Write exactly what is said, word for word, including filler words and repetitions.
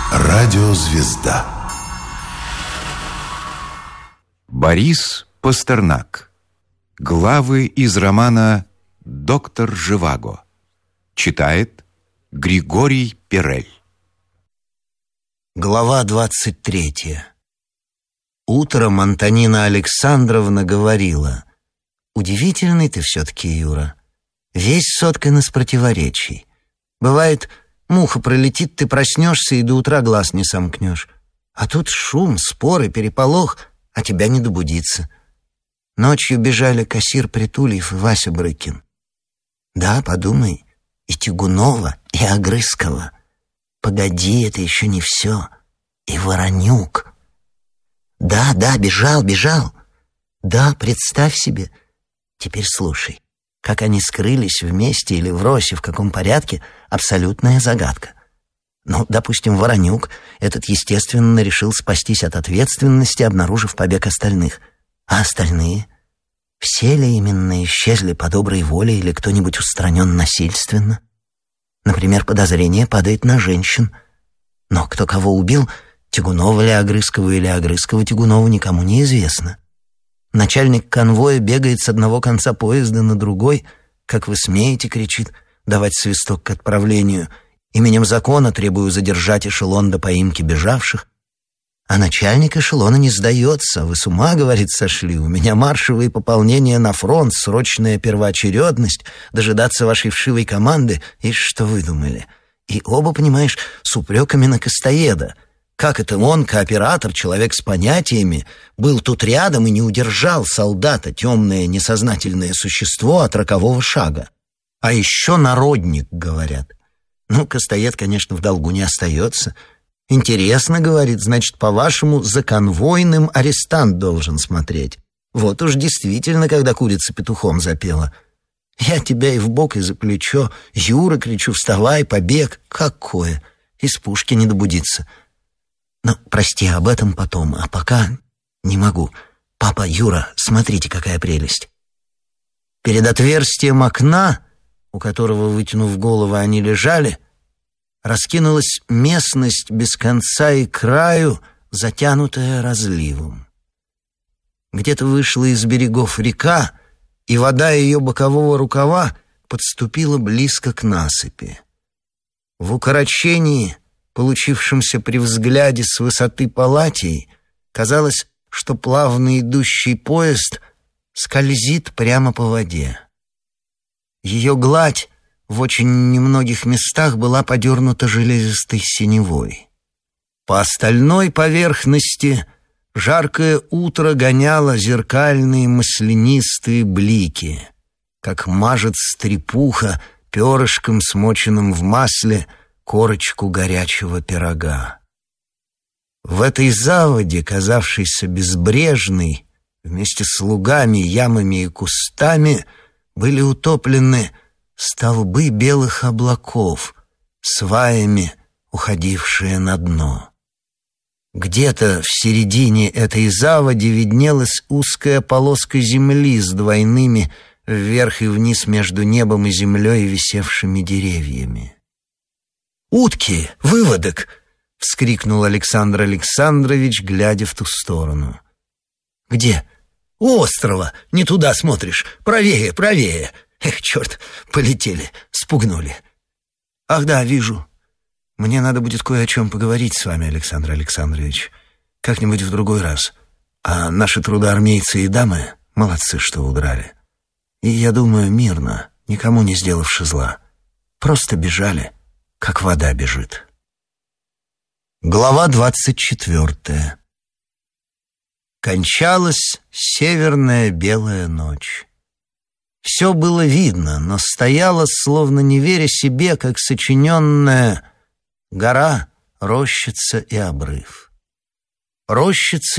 Радиозвезда. Борис Пастернак. Главы из романа «Доктор Живаго». Читает Григорий Перель. Глава двадцать третья. Утром Антонина Александровна говорила: «Удивительный ты все-таки, Юра. Весь соткан из противоречий. Бывает, муха пролетит, ты проснешься и до утра глаз не сомкнешь. А тут шум, споры, переполох, а тебя не добудиться. Ночью бежали кассир Притульев и Вася Брыкин. Да, подумай, и Тягунова, и Огрызкова. Погоди, это еще не все. И Воронюк. Да, да, бежал, бежал. Да, представь себе. Теперь слушай. Как они скрылись вместе или врозь, в каком порядке — абсолютная загадка. Ну, допустим, Воронюк, этот, естественно, решил спастись от ответственности, обнаружив побег остальных. А остальные? Все ли именно исчезли по доброй воле или кто-нибудь устранен насильственно? Например, подозрение падает на женщин. Но кто кого убил, Тягунова ли Огрызкова или Огрызкова Тягунова, никому не известно. Начальник конвоя бегает с одного конца поезда на другой, как вы смеете, кричит, давать свисток к отправлению. Именем закона требую задержать эшелон до поимки бежавших. А начальник эшелона не сдается. Вы с ума, говорит, сошли. У меня маршевые пополнения на фронт, срочная первоочередность, дожидаться вашей вшивой команды. И что вы думали? И оба, понимаешь, с упреками на Костоеда. Как это он, кооператор, человек с понятиями, был тут рядом и не удержал солдата, темное несознательное существо, от рокового шага? А еще народник, говорят. Ну, Костоед, конечно, в долгу не остается. Интересно, говорит, значит, по-вашему, за конвойным арестант должен смотреть. Вот уж действительно, когда курица петухом запела. Я тебя и в бок, и за плечо. Юра, кричу, вставай, побег. Какое? Из пушки не добудиться. Ну, прости, об этом потом, а пока не могу. Папа, Юра, смотрите, какая прелесть. Перед отверстием окна, у которого, вытянув головы, они лежали, раскинулась местность без конца и краю, затянутая разливом. Где-то вышла из берегов река, и вода ее бокового рукава подступила близко к насыпи. В укорочении, получившемся при взгляде с высоты Палатии, казалось, что плавно идущий поезд скользит прямо по воде. Ее гладь в очень немногих местах была подернута железистой синевой. По остальной поверхности жаркое утро гоняло зеркальные маслянистые блики, как мажет стрепуха перышком, смоченным в масле, корочку горячего пирога. В этой заводе, казавшейся безбрежной, вместе с лугами, ямами и кустами были утоплены столбы белых облаков, сваями уходившие на дно. Где-то в середине этой заводи виднелась узкая полоска земли с двойными вверх и вниз между небом и землей висевшими деревьями. «Утки! Выводок!» — вскрикнул Александр Александрович, глядя в ту сторону. «Где?» «У острова! Не туда смотришь! Правее, правее!» «Эх, черт! Полетели! Спугнули!» «Ах да, вижу! Мне надо будет кое о чем поговорить с вами, Александр Александрович. Как-нибудь в другой раз. А наши трудоармейцы и дамы молодцы, что удрали. И, я думаю, мирно, никому не сделавши зла. Просто бежали, как вода бежит». Глава двадцать четвертая. Кончалась северная белая ночь. Все было видно, но стояла, словно не веря себе, как сочиненная гора, рощица и обрыв. Рощица